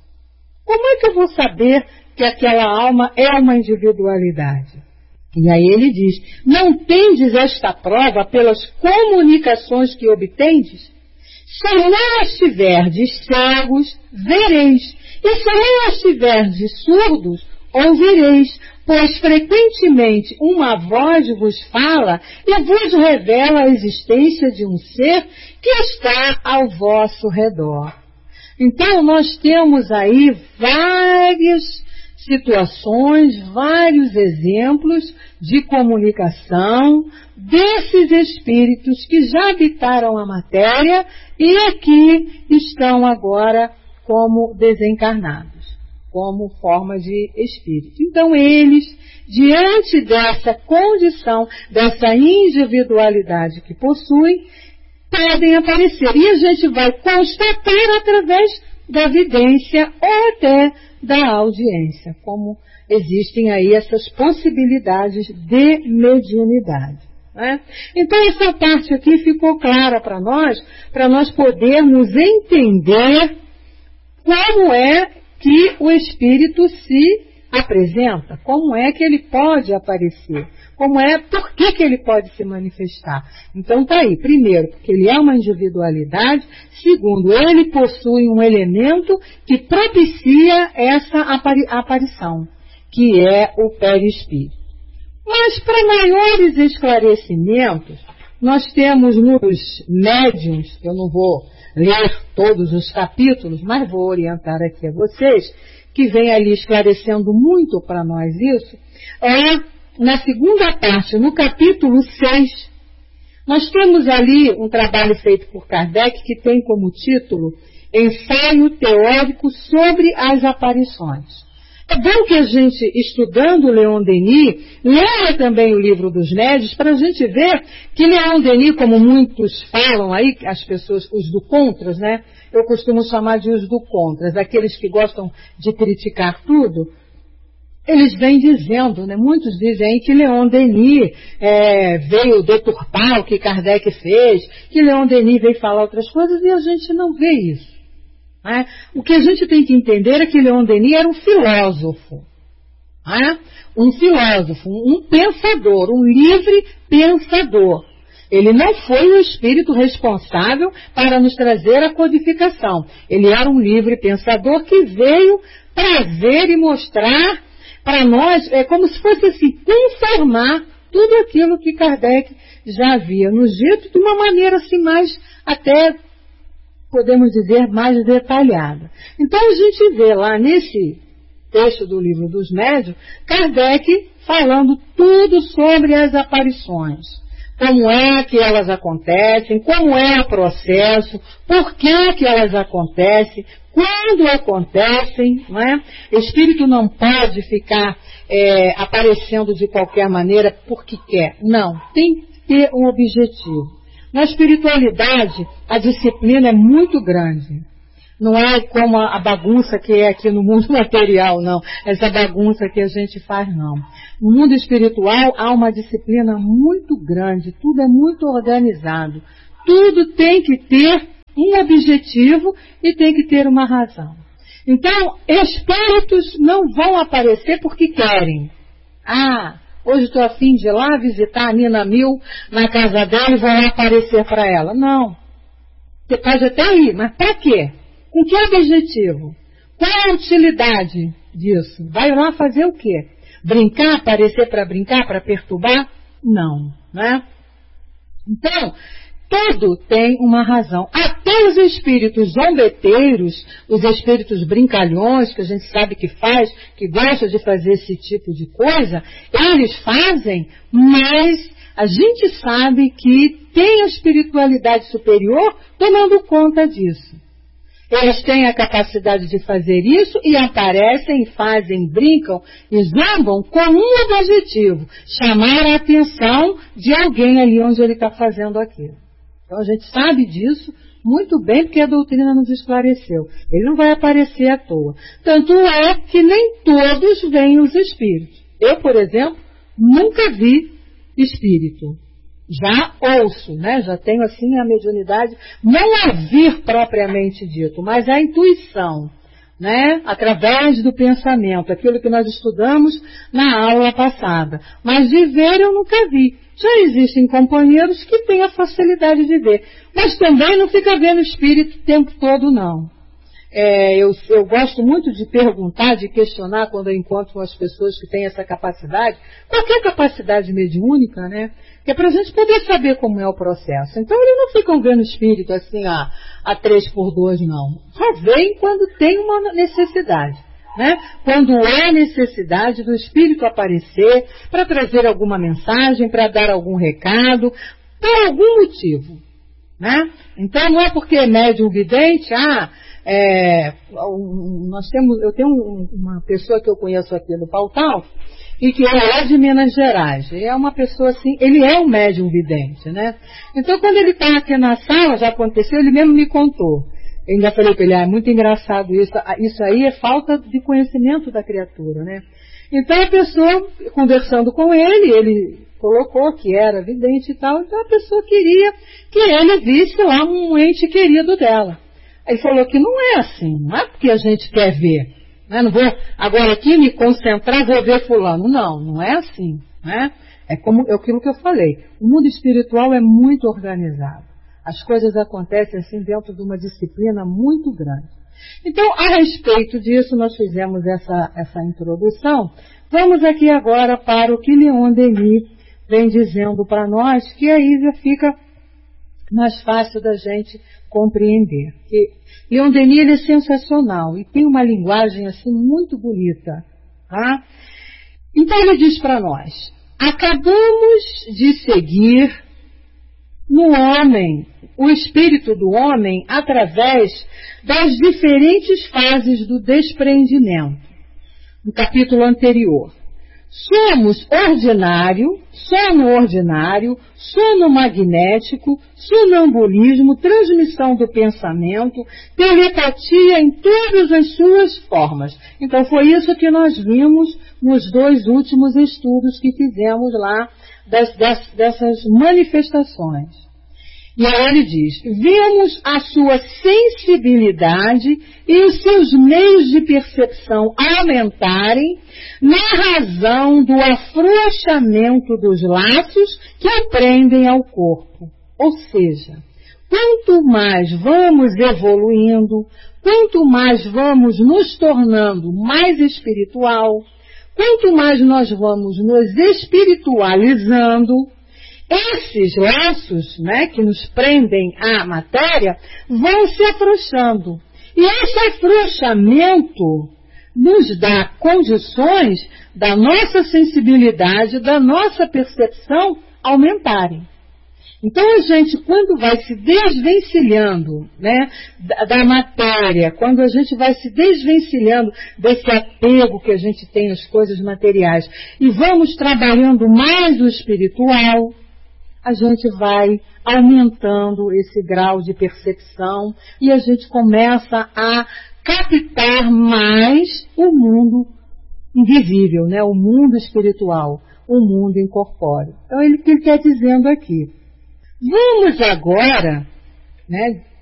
Como é que eu vou saber que aquela alma é uma individualidade? E aí ele diz: não tendes esta prova pelas comunicações que obtendes? Se não estiverdes cegos, vereis. E se não estiverdes surdos, ouvireis. Pois frequentemente uma voz vos fala e vos revela a existência de um ser que está ao vosso redor. Então nós temos aí várias situações, vários exemplos de comunicação desses espíritos que já habitaram a matéria e aqui estão agora como desencarnados, como forma de espírito. Então eles, diante dessa condição, dessa individualidade que possuem, podem aparecer. E a gente vai constatar através da vidência ou até da audiência, como existem aí essas possibilidades de mediunidade. Né? Então essa parte aqui ficou clara para nós, para nós podermos entender como é que o espírito se apresenta, como é que ele pode aparecer, como é, por que que ele pode se manifestar. Então tá aí, primeiro, porque ele é uma individualidade, segundo, ele possui um elemento que propicia essa apari- aparição, que é o perispírito. Mas para maiores esclarecimentos, nós temos nos médiuns, eu não vou ler todos os capítulos, mas vou orientar aqui a vocês, que vem ali esclarecendo muito para nós isso, é na segunda parte, no capítulo seis, nós temos ali um trabalho feito por Kardec que tem como título Ensaio Teórico sobre as Aparições. É bom que a gente, estudando Leon Denis, leia também o livro dos médiuns para a gente ver que Leon Denis, como muitos falam aí, as pessoas, os do contras, né? Eu costumo chamar de os do contras, aqueles que gostam de criticar tudo. Eles vêm dizendo, né? Muitos dizem aí que Leon Denis é, veio deturpar o que Kardec fez, que Leon Denis veio falar outras coisas e a gente não vê isso. Né? O que a gente tem que entender é que Leon Denis era um filósofo. Né? Um filósofo, um pensador, um livre pensador. Ele não foi o espírito responsável para nos trazer a codificação. Ele era um livre pensador que veio trazer e mostrar para nós, é como se fosse assim, confirmar tudo aquilo que Kardec já havia nos dito de uma maneira assim mais, até podemos dizer, mais detalhada. Então a gente vê lá nesse texto do Livro dos Médiuns, Kardec falando tudo sobre as aparições. Como é que elas acontecem, como é o processo, por que que elas acontecem, quando acontecem, não é? O espírito não pode ficar é, aparecendo de qualquer maneira porque quer. Não, tem que ter um objetivo. Na espiritualidade, a disciplina é muito grande. Não é como a bagunça que é aqui no mundo material, não. Essa bagunça que a gente faz, não. No mundo espiritual, há uma disciplina muito grande. Tudo é muito organizado. Tudo tem que ter um objetivo e tem que ter uma razão. Então, espíritos não vão aparecer porque querem. Ah, hoje estou a fim de ir lá visitar a Nina Mil na casa dela e vou lá aparecer para ela. Não. Você pode até ir, mas para quê? Com que objetivo? Qual é a utilidade disso? Vai lá fazer o quê? Brincar, aparecer para brincar, para perturbar? Não, né? Então, tudo tem uma razão. Até os espíritos zombeteiros, os espíritos brincalhões, que a gente sabe que faz, que gosta de fazer esse tipo de coisa, eles fazem, mas a gente sabe que tem a espiritualidade superior tomando conta disso. Eles têm a capacidade de fazer isso e aparecem, fazem, brincam e zombam com um objetivo, chamar a atenção de alguém ali onde ele está fazendo aquilo. Então a gente sabe disso muito bem porque a doutrina nos esclareceu. Ele não vai aparecer à toa. Tanto é que nem todos veem os espíritos. Eu, por exemplo, nunca vi espírito. Já ouço, né? Já tenho assim a mediunidade, não a vir propriamente dito, mas a intuição, né? Através do pensamento, aquilo que nós estudamos na aula passada. Mas de ver eu nunca vi. Já existem companheiros que têm a facilidade de ver, mas também não fica vendo espírito o tempo todo, não. É, eu, eu gosto muito de perguntar, de questionar quando eu encontro as pessoas que têm essa capacidade, qualquer capacidade mediúnica, né? Que é para a gente poder saber como é o processo. Então eles não ficam vendo espírito assim a, a três por dois, não. Só veem quando tem uma necessidade, né? Quando há necessidade do espírito aparecer para trazer alguma mensagem, para dar algum recado, por algum motivo, né? Então não é porque é médium vidente, ah, é, nós temos, eu tenho uma pessoa que eu conheço aqui no Pautal, e que é lá de Minas Gerais. Ele é uma pessoa assim, ele é um médium vidente, né? Então quando ele está aqui na sala, já aconteceu, ele mesmo me contou. Eu ainda falei para ele, ah, é muito engraçado isso, isso aí é falta de conhecimento da criatura, né? Então a pessoa, conversando com ele, ele colocou que era vidente e tal, então a pessoa queria que ele visse lá um ente querido dela. Aí falou que não é assim, não é porque a gente quer ver. Né? Não vou agora aqui me concentrar, vou ver fulano. Não, não é assim. Né? É como é aquilo que eu falei. O mundo espiritual é muito organizado. As coisas acontecem assim dentro de uma disciplina muito grande. Então, a respeito disso, nós fizemos essa, essa introdução. Vamos aqui agora para o que Leon Denis vem dizendo para nós, que aí já fica mais fácil da gente compreender. Que Leon Denis ele é sensacional e tem uma linguagem assim muito bonita. Tá? Então ele diz para nós, acabamos de seguir no homem, o espírito do homem, através das diferentes fases do desprendimento. No capítulo anterior. Somos ordinário, sono ordinário, sono magnético, sonambulismo, transmissão do pensamento, telepatia em todas as suas formas. Então foi isso que nós vimos nos dois últimos estudos que fizemos lá das, das, dessas manifestações. E aí ele diz, vemos a sua sensibilidade e os seus meios de percepção aumentarem na razão do afrouxamento dos laços que aprendem ao corpo. Ou seja, quanto mais vamos evoluindo, quanto mais vamos nos tornando mais espiritual, quanto mais nós vamos nos espiritualizando, esses laços, né, que nos prendem à matéria vão se afrouxando. E esse afrouxamento nos dá condições da nossa sensibilidade, da nossa percepção aumentarem. Então a gente, quando vai se desvencilhando, né, da, da matéria, quando a gente vai se desvencilhando desse apego que a gente tem às coisas materiais e vamos trabalhando mais o espiritual, a gente vai aumentando esse grau de percepção e a gente começa a captar mais o mundo invisível, né? O mundo espiritual, o mundo incorpóreo. Então, ele, o que ele está dizendo aqui? Vamos agora, né,